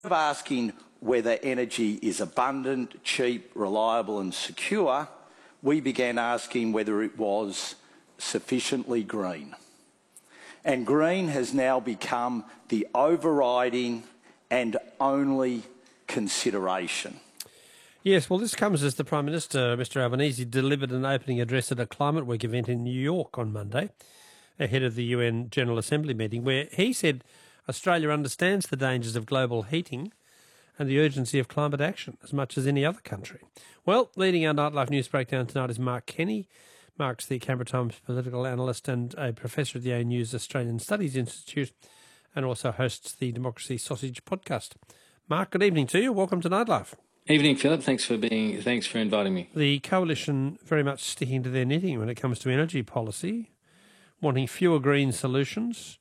Of asking whether energy is abundant, cheap, reliable and secure, we began asking whether it was sufficiently green. And green has now become the overriding and only consideration. Yes, well, this comes as the Prime Minister, Mr Albanese, delivered an opening address at a Climate Week event in New York on Monday, ahead of the UN General Assembly meeting, where he said Australia understands the dangers of global heating and the urgency of climate action as much as any other country. Well, leading our Nightlife News Breakdown tonight is Mark Kenny. Mark's the Canberra Times political analyst and a professor at the ANU's Australian Studies Institute, and also hosts the Democracy Sausage podcast. Mark, good evening to you. Welcome to Nightlife. Evening, Philip. Thanks for inviting me. The Coalition very much sticking to their knitting when it comes to energy policy, wanting fewer green solutions.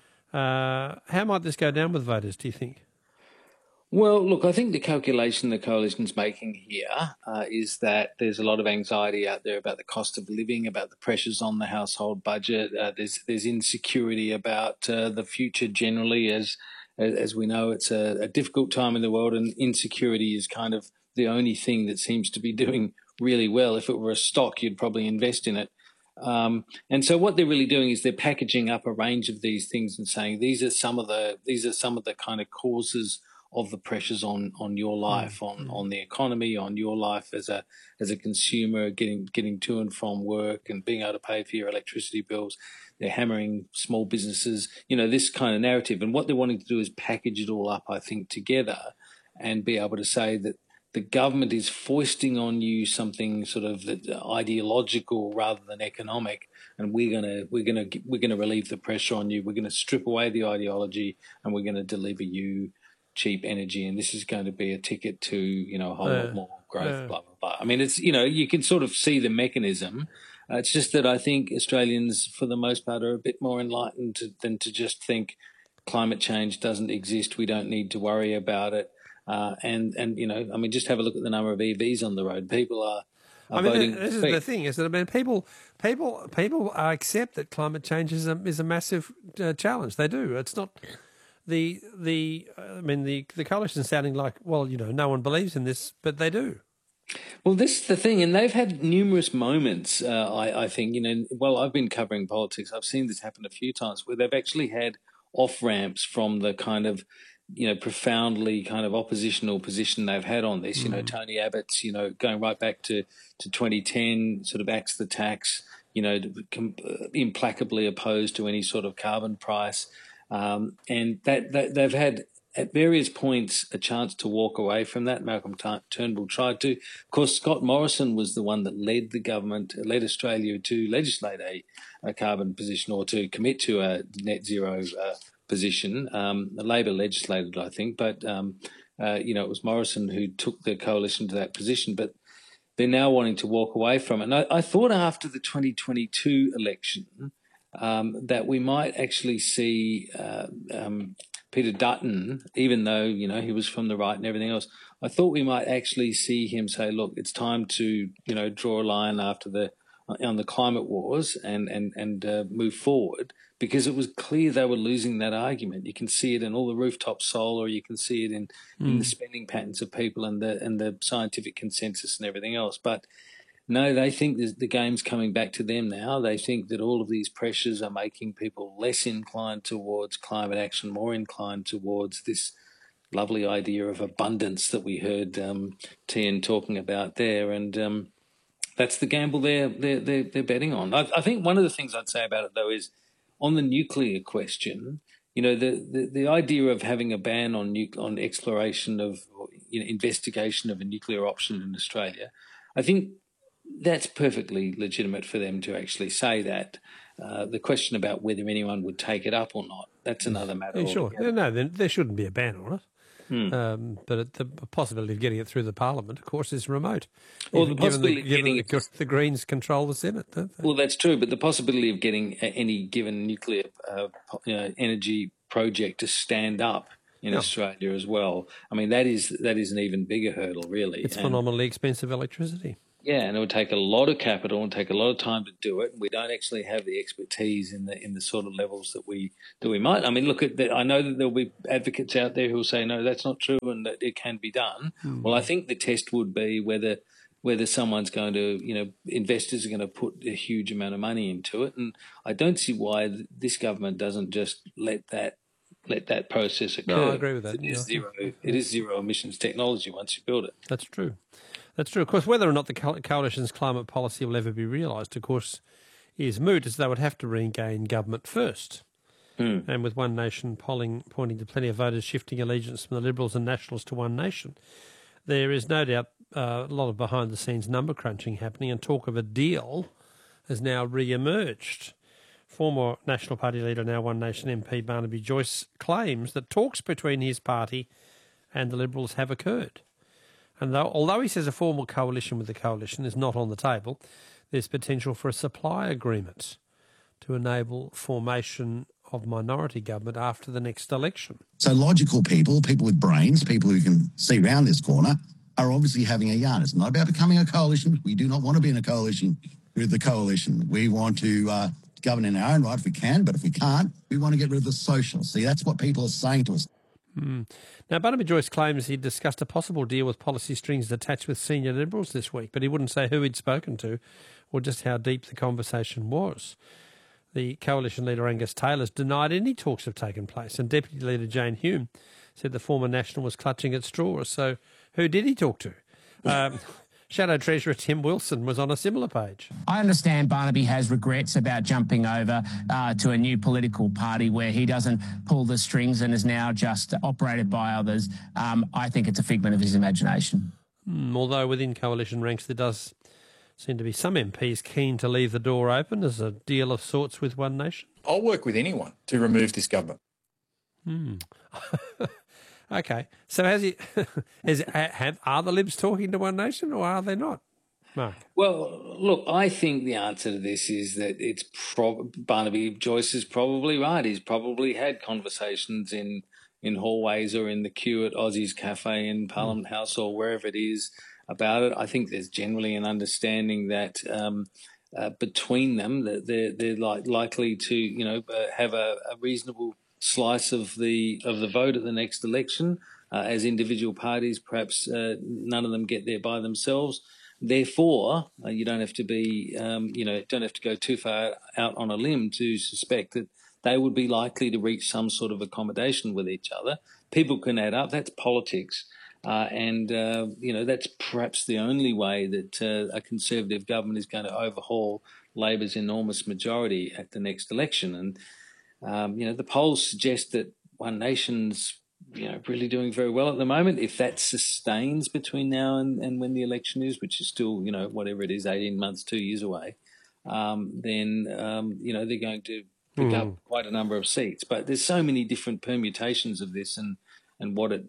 How might this go down with voters, do you think? Well, look, I think the calculation the Coalition's making here is that there's a lot of anxiety out there about the cost of living, about the pressures on the household budget. There's insecurity about the future generally. As we know, it's a difficult time in the world, and insecurity is kind of the only thing that seems to be doing really well. If it were a stock, you'd probably invest in it. And so what they're really doing is they're packaging up a range of these things and saying these are some of the kind of causes of the pressures on your life, on the economy, on your life as a consumer, getting to and from work and being able to pay for your electricity bills. They're hammering small businesses, this kind of narrative. And what they're wanting to do is package it all up, I think, together and be able to say that the government is foisting on you something sort of ideological rather than economic, and we're gonna relieve the pressure on you. We're going to strip away the ideology, and we're going to deliver you cheap energy, and this is going to be a ticket to a whole lot more growth. Blah blah blah. I mean, it's you can sort of see the mechanism. It's just that I think Australians, for the most part, are a bit more enlightened than to just think climate change doesn't exist. We don't need to worry about it. And I mean, just have a look at the number of EVs on the road. People are voting. This is the thing, is that people accept that climate change is a massive challenge. They do. It's not the coalition sounding like, well, no one believes in this, but they do. Well, this is the thing, and they've had numerous moments. I think while I've been covering politics, I've seen this happen a few times where they've actually had off ramps from the kind of profoundly kind of oppositional position they've had on this. Tony Abbott's, going right back to 2010, sort of axed the tax, implacably opposed to any sort of carbon price. And that they've had at various points a chance to walk away from that. Malcolm Turnbull tried to. Of course, Scott Morrison was the one that led Australia to legislate a carbon position, or to commit to a net zero position. Labor legislated, I think, but it was Morrison who took the coalition to that position. But they're now wanting to walk away from it. And I thought after the 2022 election that we might actually see Peter Dutton, even though he was from the right and everything else. I thought we might actually see him say, "Look, it's time to draw a line on the climate wars and move forward," because it was clear they were losing that argument. You can see it in all the rooftop solar, you can see it in the spending patterns of people and the scientific consensus and everything else. But no, they think the game's coming back to them now. They think that all of these pressures are making people less inclined towards climate action, more inclined towards this lovely idea of abundance that we heard Tien talking about there. And that's the gamble they're betting on. I think one of the things I'd say about it, though, is on the nuclear question, the idea of having a ban on exploration of investigation of a nuclear option in Australia, I think that's perfectly legitimate for them to actually say that. The question about whether anyone would take it up or not, that's another matter. Yeah, sure. No, there shouldn't be a ban on it. But the possibility of getting it through the Parliament, of course, is remote. Well, the possibility of getting the Greens control the Senate, don't they? Well, that's true, but the possibility of getting any given nuclear energy project to stand up in Australia as well, I mean, that is an even bigger hurdle, really. It's phenomenally expensive electricity. Yeah, and it would take a lot of capital and take a lot of time to do it. We don't actually have the expertise in the sort of levels that we might. I mean, look at I know that there'll be advocates out there who will say no, that's not true, and that it can be done. Well, I think the test would be whether someone's going to, investors are going to put a huge amount of money into it, and I don't see why this government doesn't just let that process occur. No, I agree with that. It is zero emissions technology once you build it. That's true. That's true. Of course, whether or not the Coalition's climate policy will ever be realised, of course, is moot, as they would have to regain government first. And with One Nation polling pointing to plenty of voters shifting allegiance from the Liberals and Nationals to One Nation, there is no doubt a lot of behind-the-scenes number crunching happening, and talk of a deal has now re-emerged. Former National Party leader, now One Nation MP Barnaby Joyce, claims that talks between his party and the Liberals have occurred. And although he says a formal coalition with the Coalition is not on the table, there's potential for a supply agreement to enable formation of minority government after the next election. So logical people with brains, people who can see round this corner, are obviously having a yarn. It's not about becoming a coalition. We do not want to be in a coalition with the Coalition. We want to govern in our own right if we can, but if we can't, we want to get rid of the socialists. See, that's what people are saying to us. Now, Barnaby Joyce claims he discussed a possible deal with policy strings attached with senior Liberals this week, but he wouldn't say who he'd spoken to or just how deep the conversation was. The Coalition leader Angus Taylor's denied any talks have taken place, and Deputy Leader Jane Hume said the former National was clutching at straws. So who did he talk to? Shadow Treasurer Tim Wilson was on a similar page. I understand Barnaby has regrets about jumping over to a new political party where he doesn't pull the strings and is now just operated by others. I think it's a figment of his imagination. Although within Coalition ranks there does seem to be some MPs keen to leave the door open as a deal of sorts with One Nation. I'll work with anyone to remove this government. Okay, so are the Libs talking to One Nation or are they not, Mark? Well, look, I think the answer to this is that it's Barnaby Joyce is probably right. He's probably had conversations in hallways or in the queue at Aussie's Cafe in Parliament House or wherever it is about it. I think there's generally an understanding that between them that they're likely to have a reasonable slice of the vote at the next election. As individual parties, perhaps none of them get there by themselves. Therefore, you don't have to be, don't have to go too far out on a limb to suspect that they would be likely to reach some sort of accommodation with each other. People can add up. That's politics. And that's perhaps the only way that a Conservative government is going to overhaul Labor's enormous majority at the next election. And the polls suggest that One Nation's, really doing very well at the moment. If that sustains between now and when the election is, which is still, whatever it is, 18 months, 2 years away, then, they're going to pick up quite a number of seats. But there's so many different permutations of this and what it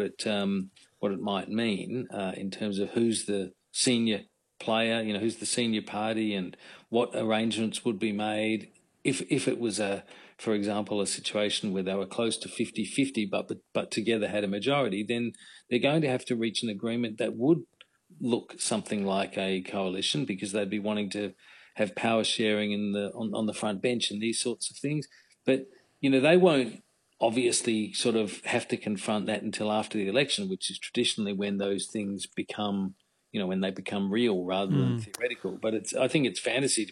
might mean in terms of who's the senior player, you know, who's the senior party and what arrangements would be made if it was for example, a situation where they were close to 50-50 but together had a majority, then they're going to have to reach an agreement that would look something like a coalition, because they'd be wanting to have power sharing on the front bench and these sorts of things. But, you know, they won't obviously sort of have to confront that until after the election, which is traditionally when those things become, you know, when they become real rather than theoretical. But I think it's fantasy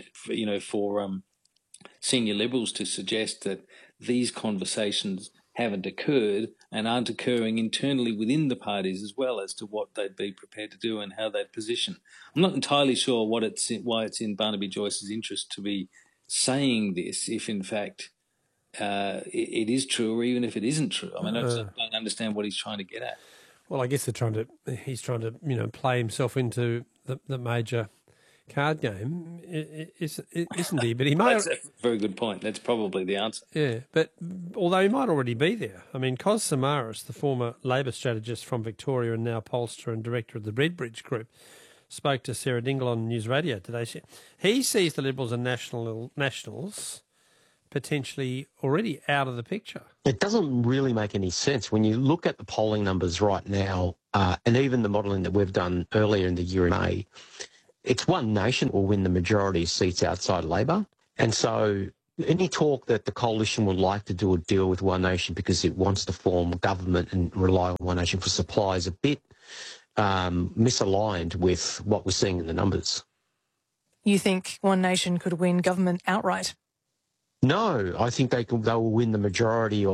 for senior Liberals to suggest that these conversations haven't occurred and aren't occurring internally within the parties as well as to what they'd be prepared to do and how they'd position. I'm not entirely sure why it's in Barnaby Joyce's interest to be saying this if, in fact, it is true, or even if it isn't true. I mean, I just don't understand what he's trying to get at. Well, I guess he's trying to play himself into the major card game, isn't he? But he might. That's a very good point. That's probably the answer. Yeah, but although he might already be there. I mean, Kos Samaras, the former Labor strategist from Victoria and now pollster and director of the Redbridge Group, spoke to Sarah Dingle on News Radio today. He sees the Liberals and Nationals potentially already out of the picture. It doesn't really make any sense when you look at the polling numbers right now, and even the modelling that we've done earlier in the year in May. It's One Nation will win the majority of seats outside Labor. And so any talk that the coalition would like to do a deal with One Nation because it wants to form government and rely on One Nation for supply is a bit misaligned with what we're seeing in the numbers. You think One Nation could win government outright? No, I think they will win the majority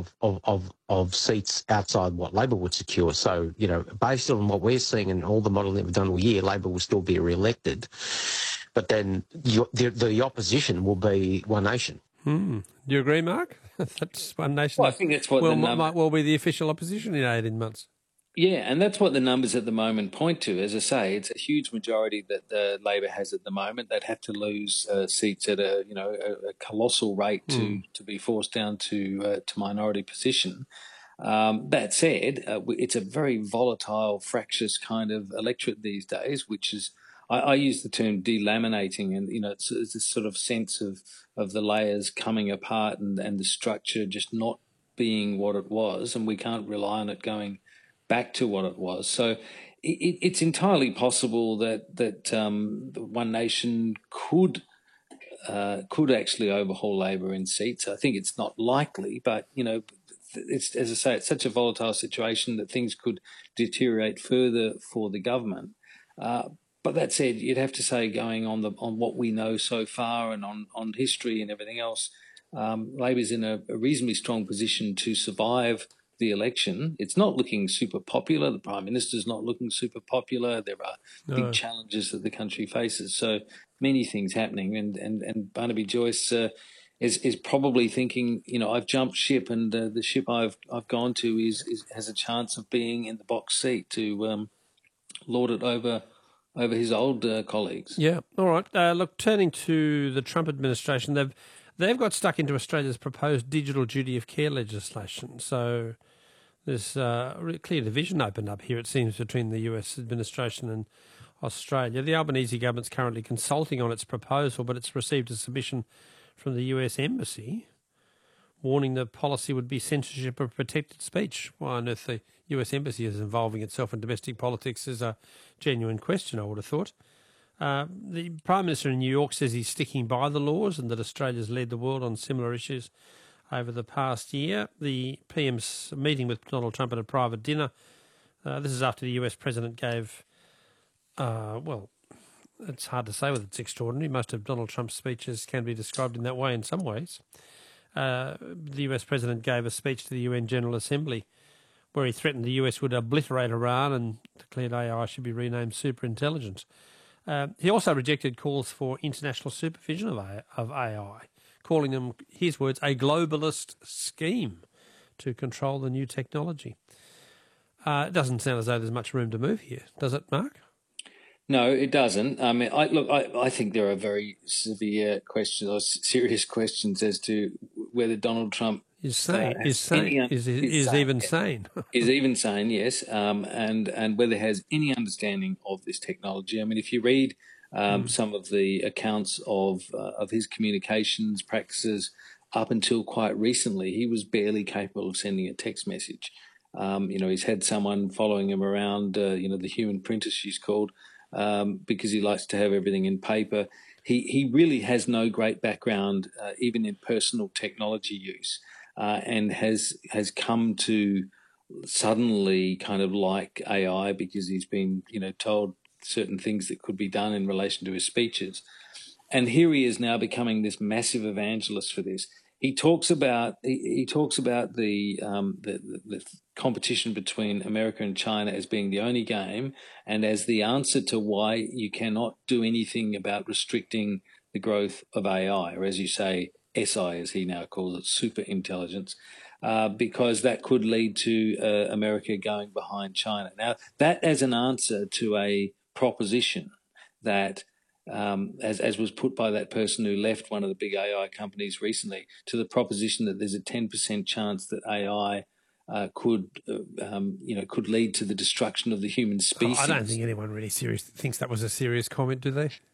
of seats outside what Labor would secure. So, you know, based on what we're seeing and all the modelling that we've done all year, Labor will still be re-elected. But then the opposition will be One Nation. Do you agree, Mark? That's One Nation. Well, I think that's what might well be the official opposition in 18 months. Yeah, and that's what the numbers at the moment point to. As I say, it's a huge majority that the Labor has at the moment. They'd have to lose seats at a colossal rate to be forced down to minority position. That said, it's a very volatile, fractious kind of electorate these days, which is I use the term delaminating, and it's this sort of sense of the layers coming apart and the structure just not being what it was, and we can't rely on it going back to what it was. So it's entirely possible that One Nation could actually overhaul Labor in seats. I think it's not likely, but it's, as I say, it's such a volatile situation that things could deteriorate further for the government. But that said, you'd have to say, going on what we know so far and on history and everything else, Labor's in a reasonably strong position to survive the election. It's not looking super popular. The Prime Minister's not looking super popular. There are big challenges that the country faces. So many things happening. And Barnaby Joyce is probably thinking, I've jumped ship, and the ship I've gone to has a chance of being in the box seat to lord it over his old colleagues. Yeah. All right. Look, turning to the Trump administration, they've got stuck into Australia's proposed digital duty of care legislation. So there's a really clear division opened up here, it seems, between the US administration and Australia. The Albanese government's currently consulting on its proposal, but it's received a submission from the US Embassy warning the policy would be censorship of protected speech. Why on earth the US Embassy is involving itself in domestic politics is a genuine question, I would have thought. The Prime Minister in New York says he's sticking by the laws and that Australia's led the world on similar issues over the past year. The PM's meeting with Donald Trump at a private dinner. This is after the US President gave, it's hard to say whether it's extraordinary. Most of Donald Trump's speeches can be described in that way in some ways. The US President gave a speech to the UN General Assembly where he threatened the US would obliterate Iran and declared AI should be renamed superintelligence. He also rejected calls for international supervision of AI, calling them, his words, a globalist scheme to control the new technology. It doesn't sound as though there's much room to move here, does it, Mark? No, it doesn't. I mean, I think there are very severe questions or serious questions as to whether Donald Trump is even sane. Is even sane, yes, and whether he has any understanding of this technology. I mean, if you read some of the accounts of his communications practices up until quite recently, he was barely capable of sending a text message. He's had someone following him around, the human printer she's called, because he likes to have everything in paper. He really has no great background, even in personal technology use, and has come to suddenly kind of like AI because he's been, told certain things that could be done in relation to his speeches. And here he is now becoming this massive evangelist for this. He talks about the competition between America and China as being the only game, and as the answer to why you cannot do anything about restricting the growth of AI, or as you say, SI, as he now calls it, super intelligence, because that could lead to America going behind China. Now, that as an answer to a proposition that, as was put by that person who left one of the big AI companies recently, to the proposition that there's a 10% chance that AI could lead to the destruction of the human species. I don't think anyone really thinks that was a serious comment, do they?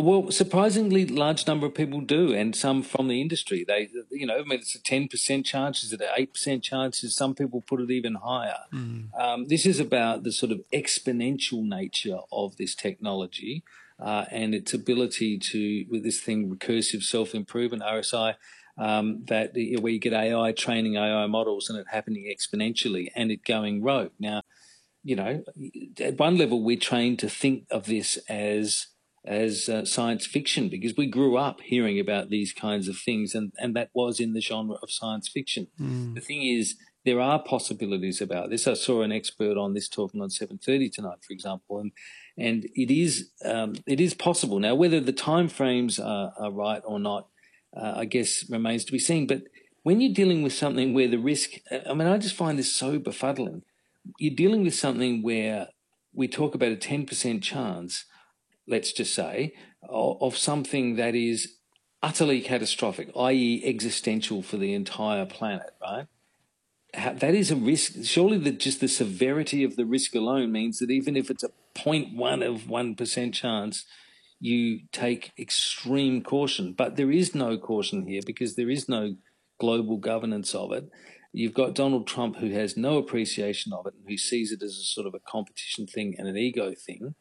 Well, surprisingly large number of people do, and some from the industry. They, it's a 10% charge, is it an 8% charge? Some people put it even higher. This is about the sort of exponential nature of this technology and its ability to, with this thing, recursive self-improvement, RSI, where you get AI training AI models and it happening exponentially and it going rogue. Now, at one level, we're trained to think of this as science fiction because we grew up hearing about these kinds of things, and that was in the genre of science fiction. The thing is, there are possibilities about this. I saw an expert on this talking on 7:30 tonight, for example, and it is possible. Now, whether the timeframes are right or not, I guess remains to be seen. But when you're dealing with something where the risk, I just find this so befuddling. You're dealing with something where we talk about a 10% chance, let's just say, of something that is utterly catastrophic, i.e. existential for the entire planet, right? That is a risk. Surely just the severity of the risk alone means that even if it's a 0.1 of 1% chance, you take extreme caution. But there is no caution here because there is no global governance of it. You've got Donald Trump, who has no appreciation of it and who sees it as a sort of a competition thing and an ego thing.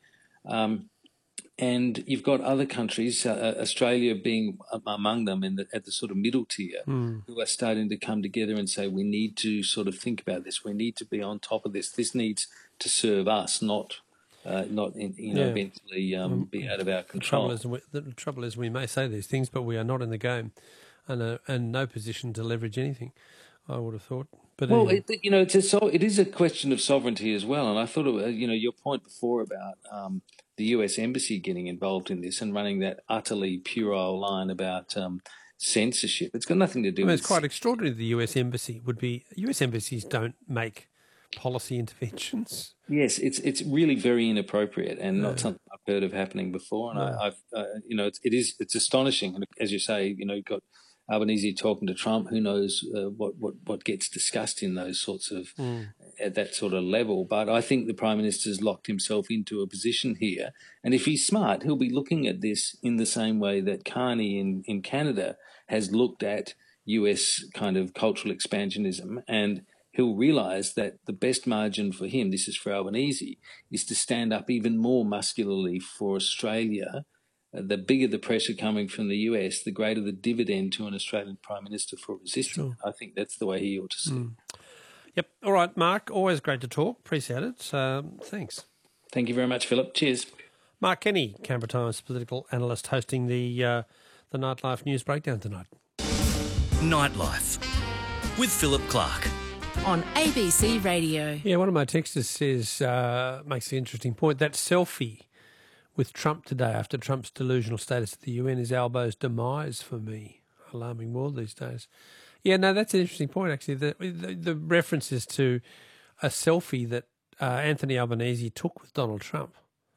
And you've got other countries, Australia being among them at the sort of middle tier, who are starting to come together and say, we need to sort of think about this. We need to be on top of this. This needs to serve us, not eventually be out of our control. The trouble is we may say these things, but we are not in the game and no position to leverage anything, I would have thought. But well, anyway. It is a question of sovereignty as well. And I thought, your point before about the US Embassy getting involved in this and running that utterly puerile line about censorship. It's got nothing to do with... It's quite extraordinary the US Embassy would be... US embassies don't make policy interventions. Yes, it's really very inappropriate and not something I've heard of happening before. And it's astonishing. And as you say, you've got Albanese talking to Trump. Who knows what gets discussed in those sorts of at that sort of level? But I think the Prime Minister's locked himself into a position here, and if he's smart, he'll be looking at this in the same way that Carney in Canada has looked at US kind of cultural expansionism, and he'll realise that the best margin for him, this is for Albanese, is to stand up even more muscularly for Australia. The bigger the pressure coming from the US, the greater the dividend to an Australian Prime Minister for resisting. Sure. I think that's the way he ought to see it. Yep. All right, Mark, always great to talk. Appreciate it. Thanks. Thank you very much, Philip. Cheers. Mark Kenny, Canberra Times political analyst, hosting the Nightlife News Breakdown tonight. Nightlife with Philip Clark. On ABC Radio. Yeah, one of my texters says, makes an interesting point, that selfie with Trump today after Trump's delusional status at the UN is Albo's demise for me. Alarming world these days. Yeah, no, that's an interesting point, actually. The references to a selfie that Anthony Albanese took with Donald Trump.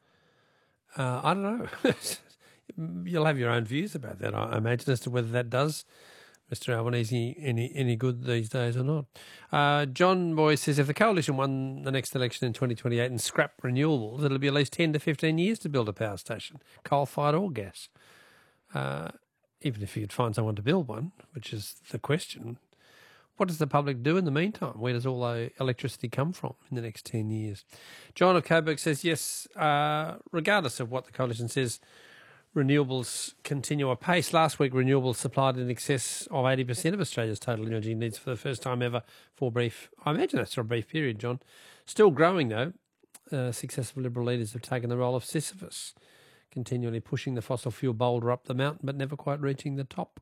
I don't know. You'll have your own views about that, I imagine, as to whether that does Mr Albanese any good these days or not. John Boy says, if the coalition won the next election in 2028 and scrap renewables, it'll be at least 10 to 15 years to build a power station, coal-fired or gas. Even if you could find someone to build one, which is the question. What does the public do in the meantime? Where does all the electricity come from in the next 10 years? John of Coburg says, yes, regardless of what the coalition says, renewables continue apace. Last week, renewables supplied in excess of 80% of Australia's total energy needs for the first time ever for a brief, I imagine that's for a brief period, John. Still growing, though. Successful Liberal leaders have taken the role of Sisyphus, continually pushing the fossil fuel boulder up the mountain but never quite reaching the top.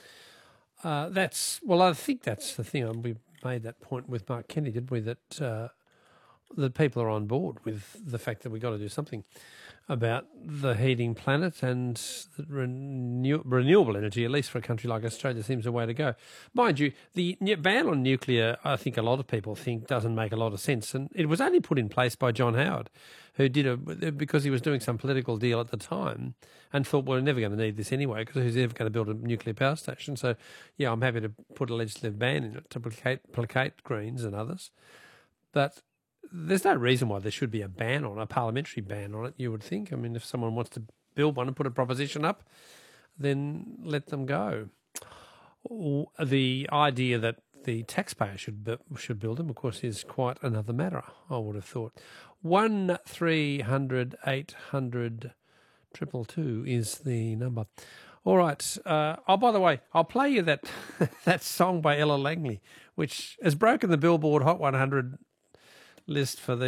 I think that's the thing. We made that point with Mark Kenny, didn't we, that people are on board with the fact that we've got to do something about the heating planet, and renewable energy, at least for a country like Australia, seems the way to go. Mind you, the ban on nuclear, I think a lot of people think, doesn't make a lot of sense. And it was only put in place by John Howard, who did because he was doing some political deal at the time and thought, well, we're never going to need this anyway because who's ever going to build a nuclear power station? So, yeah, I'm happy to put a legislative ban in it to placate Greens and others. But there's no reason why there should be a parliamentary ban on it, you would think. I mean, if someone wants to build one and put a proposition up, then let them go. The idea that the taxpayer should build them, of course, is quite another matter, I would have thought. 1300 800 222 is the number. All right. By the way, I'll play you that that song by Ella Langley, which has broken the Billboard Hot 100 list for the